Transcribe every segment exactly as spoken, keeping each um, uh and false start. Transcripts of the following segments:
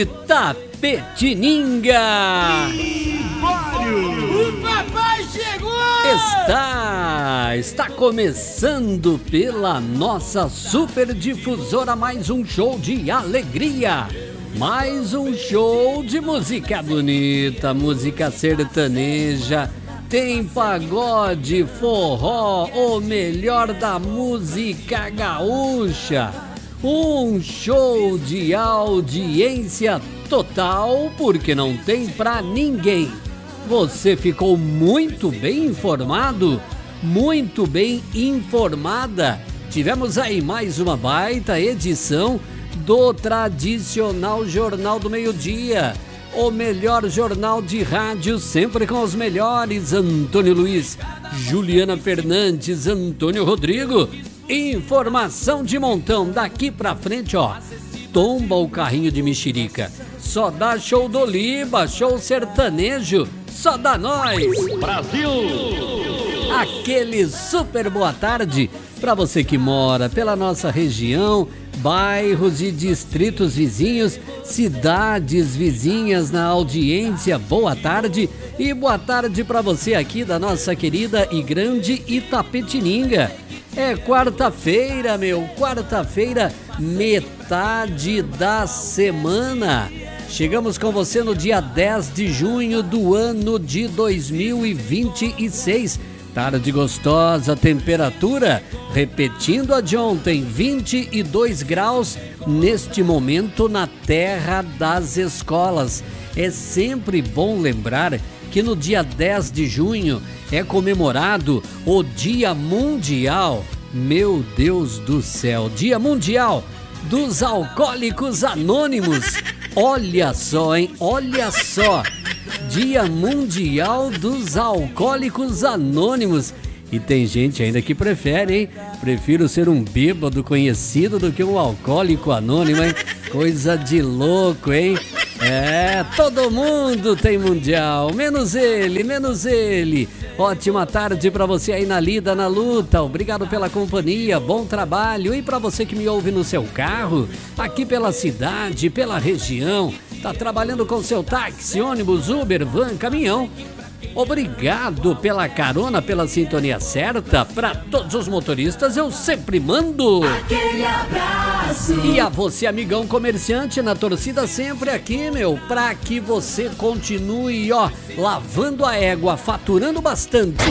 Itapetininga. O papai chegou! Está, está começando pela nossa super difusora mais um show de alegria. Mais um show de música bonita, música sertaneja. Tem pagode, forró, o melhor da música gaúcha. Um show de audiência total, porque não tem pra ninguém. Você ficou muito bem informado? Muito bem informada? Tivemos aí mais uma baita edição do tradicional Jornal do Meio-Dia. O melhor jornal de rádio, sempre com os melhores. Antônio Luiz, Juliana Fernandes, Antônio Rodrigo. Informação de montão. Daqui pra frente, ó, tomba o carrinho de mexerica. Só dá show do Liba, show sertanejo. Só dá nós. Brasil! Aquele super boa tarde para você que mora pela nossa região, bairros e distritos vizinhos, cidades vizinhas na audiência. Boa tarde e boa tarde para você aqui da nossa querida e grande Itapetininga. É quarta-feira, meu, quarta-feira, metade da semana. Chegamos com você no dia dez de junho do ano de dois mil e vinte e seis. Tarde gostosa, temperatura, repetindo a de ontem, vinte e dois graus neste momento na terra das escolas. É sempre bom lembrar que no dia dez de junho é comemorado o Dia Mundial, meu Deus do céu, Dia Mundial dos Alcoólicos Anônimos. Olha só, hein? Olha só! Dia Mundial dos Alcoólicos Anônimos. E tem gente ainda que prefere, hein? Prefiro ser um bêbado conhecido do que um alcoólico anônimo, hein? Coisa de louco, hein? É, todo mundo tem mundial, menos ele, menos ele. Ótima tarde pra você aí na lida, na luta. Obrigado pela companhia, bom trabalho. E pra você que me ouve no seu carro, aqui pela cidade, pela região, tá trabalhando com seu táxi, ônibus, Uber, van, caminhão. Obrigado pela carona, pela sintonia certa. Para todos os motoristas eu sempre mando Aquele abraço. E a você, amigão comerciante, na torcida sempre aqui, meu, pra que você continue, ó, lavando a égua, faturando bastante.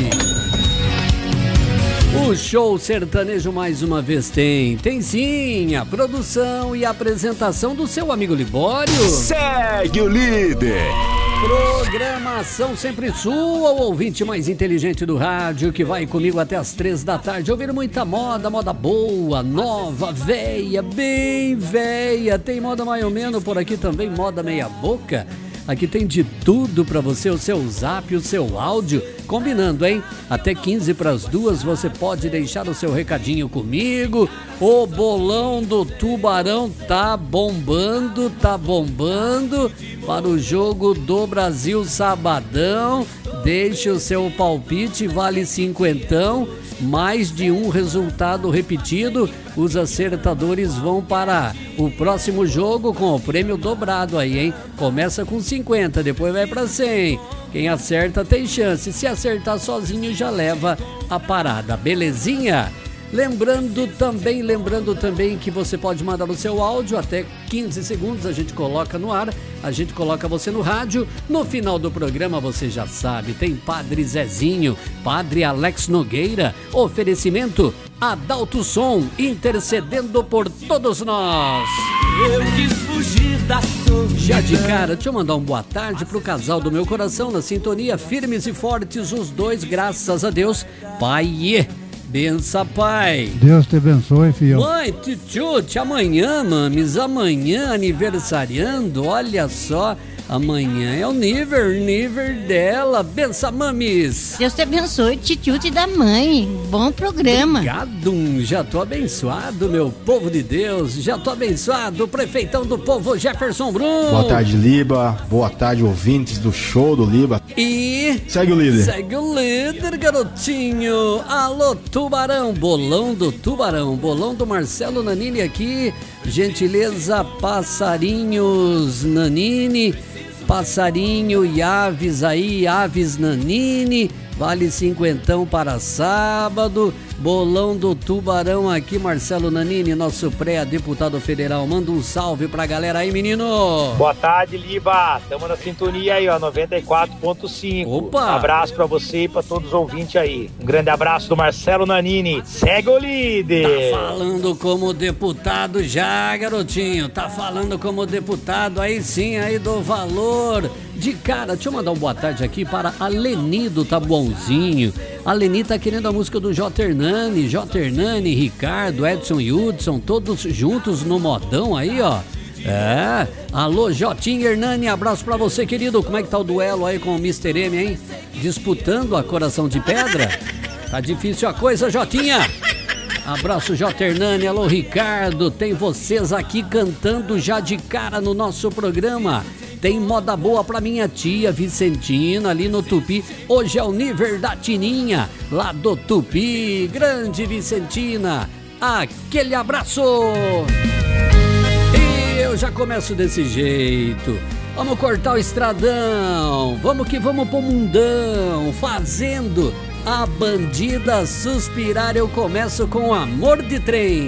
O show sertanejo mais uma vez tem, tem sim, a produção e a apresentação do seu amigo Libório. Segue o líder. Programação sempre sua, o ouvinte mais inteligente do rádio, que vai comigo até as três da tarde, ouvir muita moda, moda boa, nova, véia, bem véia. Tem moda mais ou menos por aqui também, moda meia boca. Aqui tem de tudo pra você, o seu zap, o seu áudio, combinando, hein? Até quinze para as duas você pode deixar o seu recadinho comigo. O bolão do Tubarão tá bombando, tá bombando para o jogo do Brasil sabadão. Deixe o seu palpite, vale cinquentão. Mais de um resultado repetido, os acertadores vão para o próximo jogo com o prêmio dobrado aí, hein? Começa com cinquenta, depois vai para cem. Quem acerta tem chance, se acertar sozinho já leva a parada, belezinha? Lembrando também, lembrando também que você pode mandar o seu áudio, até quinze segundos a gente coloca no ar, a gente coloca você no rádio. No final do programa você já sabe, tem Padre Zezinho, Padre Alex Nogueira, oferecimento Adalto Som, intercedendo por todos nós. Eu quis fugir da solidão. Já de cara, deixa eu mandar uma boa tarde pro casal do meu coração, na sintonia, firmes e fortes os dois, graças a Deus. Pai, bença, pai. Deus te abençoe, filho. Mãe, tchutchute, amanhã, mames, amanhã aniversariando, olha só, Amanhã é o nível, nível dela. Benção, mames. Deus te abençoe, titiute da mãe. Bom programa. Obrigado, já tô abençoado, meu povo de Deus. Já tô abençoado, prefeitão do povo, Jefferson Brum. Boa tarde, Liba. Boa tarde, ouvintes do show do Liba. E... segue o líder. Segue o líder, garotinho. Alô, Tubarão. Bolão do Tubarão. Bolão do Marcelo Nanini aqui. Gentileza, Passarinhos Nanini. Passarinho e aves aí, aves Nanini, vale cinquentão para sábado. Bolão do Tubarão aqui, Marcelo Nanini, nosso pré-deputado federal. Manda um salve pra galera aí, menino. Boa tarde, Liba. Tamo na sintonia aí, ó, noventa e quatro ponto cinco. Opa! Abraço pra você e pra todos os ouvintes aí. Um grande abraço do Marcelo Nanini. Segue o líder. Tá falando como deputado já, garotinho. Tá falando como deputado, aí sim, aí do valor. De cara, deixa eu mandar uma boa tarde aqui para a Leni do Tabuãozinho. A Leni tá querendo a música do J. Hernani, J. Hernani, Ricardo, Edson e Hudson, todos juntos no modão aí, ó. É, alô, Jotinho Hernani, abraço pra você, querido. Como é que tá o duelo aí com o mister M, hein? Disputando a Coração de Pedra? Tá difícil a coisa, Jotinha. Abraço, J. Hernani, alô, Ricardo. Tem vocês aqui cantando já de cara no nosso programa. Tem moda boa pra minha tia Vicentina ali no Tupi. Hoje é o nível da Tininha, lá do Tupi. Grande Vicentina, aquele abraço. E eu já começo desse jeito. Vamos cortar o estradão. Vamos que vamos pro mundão. Fazendo a bandida suspirar. Eu começo com Amor de Trem.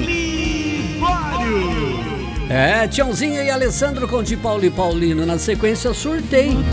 Libório. É, Tiãozinho e Alessandro com de Paulo e Paulino. Na sequência, Surtei